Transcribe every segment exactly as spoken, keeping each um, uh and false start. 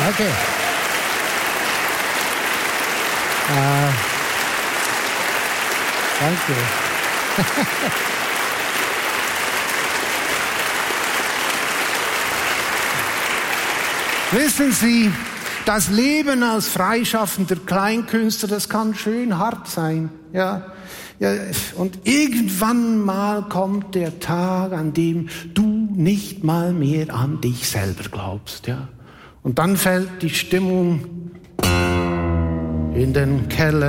Okay. Äh, danke. Wissen Sie, das Leben als freischaffender Kleinkünstler, das kann schön hart sein, ja. Ja, und irgendwann mal kommt der Tag, an dem du nicht mal mehr an dich selber glaubst, ja. Und dann fällt die Stimmung in den Keller,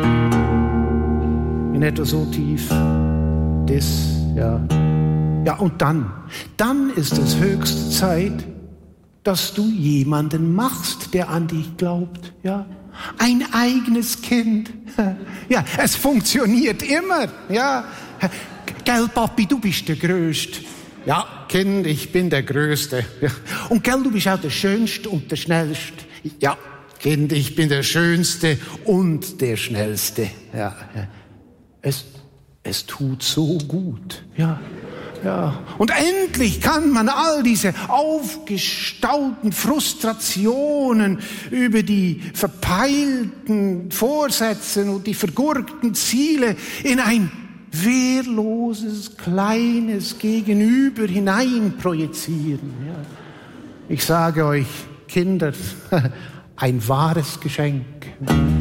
in etwa so tief, das, ja. Ja, und dann, dann ist es höchste Zeit, dass du jemanden machst, der an dich glaubt, ja. Ein eigenes Kind. Ja, es funktioniert immer, ja. Gell, Papi, du bist der Größte. Ja, Kind, ich bin der Größte. Ja. Und gell, du bist auch der Schönste und der Schnellste. Ja, Kind, ich bin der Schönste und der Schnellste. Ja, es, es tut so gut, ja. Ja. Und endlich kann man all diese aufgestauten Frustrationen über die verpeilten Vorsätze und die vergurkten Ziele in ein wehrloses, kleines Gegenüber hinein projizieren. Ja. Ich sage euch, Kinder, ein wahres Geschenk.